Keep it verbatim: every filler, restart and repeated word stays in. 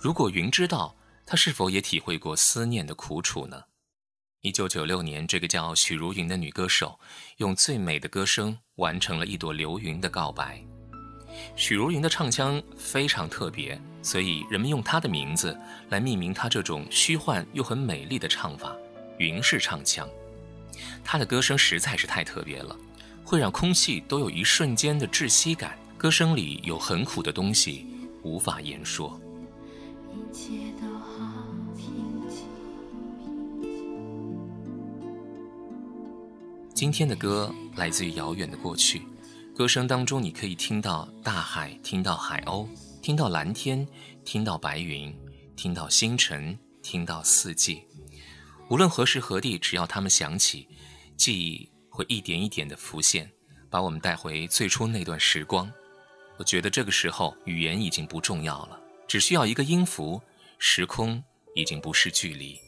如果云知道，他是否也体会过思念的苦楚呢？一九九六年，这个叫许茹芸的女歌手，用最美的歌声完成了一朵流云的告白。许茹芸的唱腔非常特别，所以人们用她的名字来命名她这种虚幻又很美丽的唱法——云式唱腔。她的歌声实在是太特别了，会让空气都有一瞬间的窒息感，歌声里有很苦的东西，无法言说。 一切都好平静。 今天的歌来自于遥远的过去，歌声当中你可以听到大海，听到海鸥，听到蓝天，听到白云，听到星辰，听到四季。无论何时何地，只要它们响起，记忆会一点一点地浮现，把我们带回最初那段时光。我觉得这个时候语言已经不重要了，只需要一个音符，时空已经不是距离。